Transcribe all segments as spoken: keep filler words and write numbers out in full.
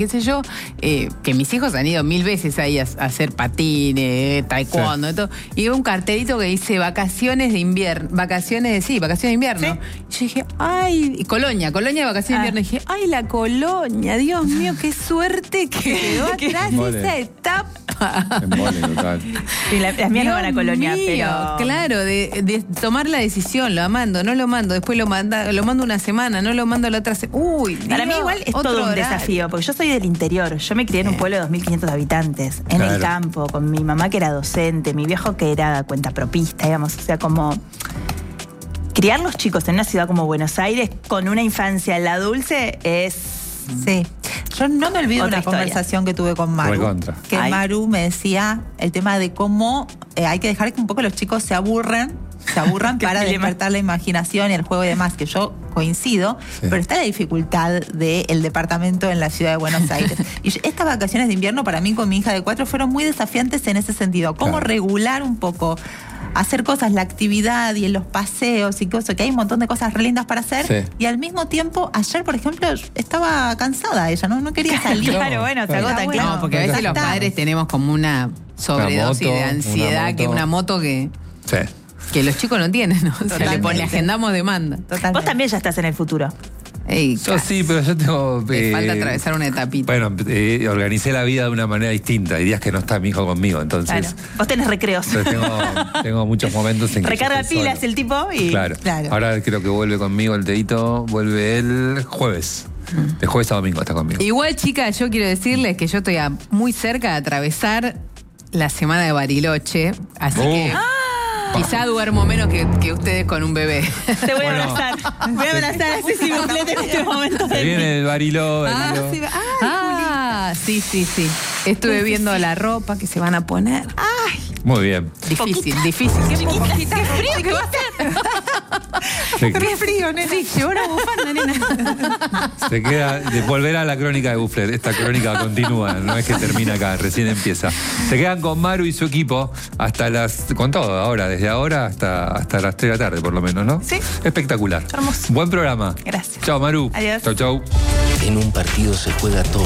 qué sé yo, eh, que mis hijos han ido mil veces ahí a, a hacer patines, taekwondo, sí. todo, y veo un cartelito que dice vacaciones de invierno, vacaciones de, sí, vacaciones de invierno. ¿Sí? Y yo dije, ay, y Colonia, Colonia de vacaciones ah. de invierno. Y dije, ay, la Colonia, Dios mío, qué suerte que quedó atrás esa etapa. En mole, total. Sí, la, las mías no van a Colonia, mío, pero... Claro, de, de tomar la decisión, lo mando, no lo mando, después lo manda, lo mando una semana, no lo mando la otra semana. Uy, para Dios, mí igual es todo un horario. Desafío, porque yo soy del interior, yo me crié en un pueblo de dos mil quinientos habitantes, en claro. el campo, con mi mamá que era docente, mi viejo que era cuentapropista, digamos, o sea, como... Criar los chicos en una ciudad como Buenos Aires con una infancia en la dulce es... Sí. Yo no me olvido de una historia. conversación que tuve con Maru. Recontra. Que Ay. Maru me decía el tema de cómo eh, hay que dejar que un poco los chicos se aburren, se aburran para despertar la imaginación y el juego y demás, que yo coincido, sí. pero está la dificultad del departamento en la ciudad de Buenos Aires. Y estas vacaciones de invierno para mí con mi hija de cuatro fueron muy desafiantes en ese sentido. Cómo claro. regular un poco, hacer cosas, la actividad y en los paseos y cosas, que hay un montón de cosas re lindas para hacer. Sí. Y al mismo tiempo, ayer, por ejemplo, estaba cansada ella, no, no quería salir. Claro, bueno, se agota, bueno, claro. No, porque a veces los padres tenemos como una sobredosis una moto, de ansiedad, una que una moto que... Sí. Que los chicos no tienen, ¿no? O sea, le, pon, le agendamos demanda. Totalmente. Vos también ya estás en el futuro. Ey, yo sí, pero yo tengo... Me eh, falta atravesar una etapita. Bueno, eh, organicé la vida de una manera distinta. Hay días que no está mi hijo conmigo, entonces... Claro. Vos tenés recreos. Entonces tengo, tengo muchos momentos en que recarga pilas solo. El tipo y... Claro. claro. Ahora creo que vuelve conmigo el Teito, vuelve el jueves. De jueves a domingo está conmigo. Igual, chicas, yo quiero decirles que yo estoy a, muy cerca de atravesar la semana de Bariloche, así uh. que... ¡Ah! Quizá duermo menos que, que ustedes con un bebé. Te voy bueno, a abrazar. Voy a abrazar a Ceci Buclete en este momento. Se viene el Bariló. Ah, sí, ah, sí, sí, sí. Estuve sí, viendo sí. la ropa que se van a poner. Ay. Muy bien. Difícil, poquita. difícil. Qué poquita. Qué frío que va a ser. Qué frío, nena. Sí, llevó una bufanda, nena. Se queda, de volver a la crónica de Bufflet. Esta crónica continúa, no es que termina acá, recién empieza. Se quedan con Maru y su equipo hasta las, con todo, ahora, desde ahora hasta, hasta las tres de la tarde, por lo menos, ¿no? Sí. Espectacular. Hermoso. Buen programa. Gracias. Chao, Maru. Adiós. Chau, chau. En un partido se juega todo.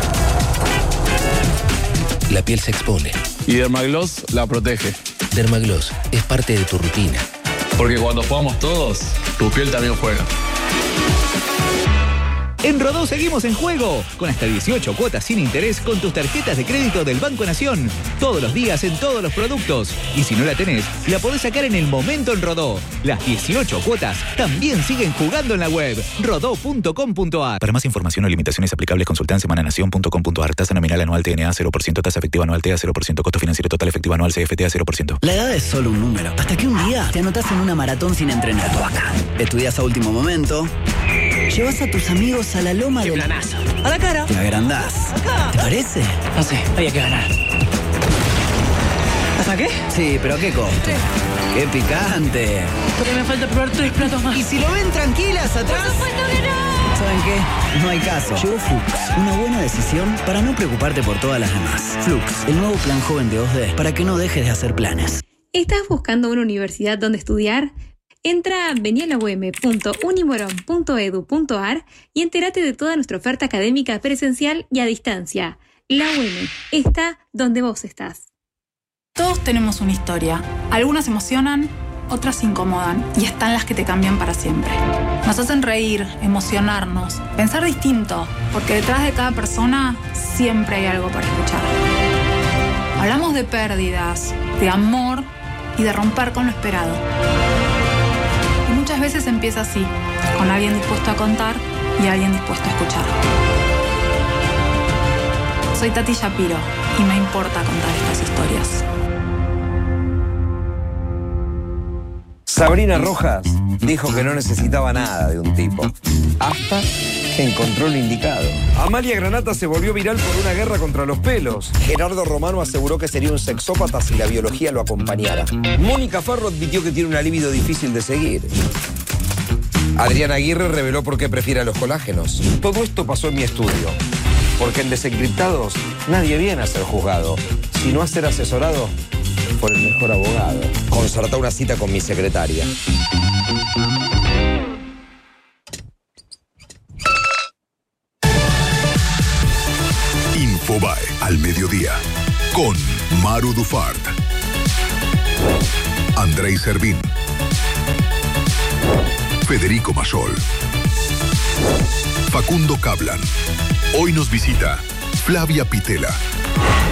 La piel se expone. Y Dermagloss la protege. Dermagloss es parte de tu rutina. Porque cuando jugamos todos, tu piel también juega. En Rodó seguimos en juego, con hasta dieciocho cuotas sin interés con tus tarjetas de crédito del Banco Nación. Todos los días en todos los productos. Y si no la tenés, la podés sacar en el momento en Rodó. Las dieciocho cuotas también siguen jugando en la web, rodó punto com punto a r. Para más información o limitaciones aplicables, consulta en semananación punto com punto a r. Tasa nominal anual T N A cero por ciento, tasa efectiva anual T A cero por ciento, costo financiero total efectivo anual C F T A cero por ciento. La edad es solo un número. Hasta que un día te anotás en una maratón sin entrenar. Estudias a último momento. Llevas a tus amigos a la loma del... planazo. A la cara. Te agrandás. Acá. ¿Te parece? No sé, había que ganar. ¿Hasta qué? Sí, pero ¿a qué costo? ¡Qué picante! Porque me falta probar tres platos más. ¿Y si lo ven tranquilas atrás? ¡Por supuesto que no! ¿Saben qué? No hay caso. Llegó Flux, una buena decisión para no preocuparte por todas las demás. Flux, el nuevo plan joven de dos D para que no dejes de hacer planes. ¿Estás buscando una universidad donde estudiar? Entra a vení a la u eme punto unimoron punto edu punto a r y entérate de toda nuestra oferta académica presencial y a distancia. La U E M está donde vos estás. Todos tenemos una historia. Algunas emocionan, otras incomodan y están las que te cambian para siempre. Nos hacen reír, emocionarnos, pensar distinto, porque detrás de cada persona siempre hay algo para escuchar. Hablamos de pérdidas, de amor y de romper con lo esperado. Y muchas veces empieza así, con alguien dispuesto a contar y alguien dispuesto a escuchar. Soy Tati Shapiro y me importa contar estas historias. Sabrina Rojas dijo que no necesitaba nada de un tipo, hasta que encontró lo indicado. Amalia Granata se volvió viral por una guerra contra los pelos. Gerardo Romano aseguró que sería un sexópata si la biología lo acompañara. Mónica Farro admitió que tiene una libido difícil de seguir. Adriana Aguirre reveló por qué prefiere a los colágenos. Todo esto pasó en mi estudio, porque en Desencriptados nadie viene a ser juzgado, sino a ser asesorado por el mejor abogado. Concertá una cita con mi secretaria. Infobae al mediodía. Con Maru Dufart, Andrei Servín, Federico Masol, Facundo Cablan. Hoy nos visita Flavia Pitela.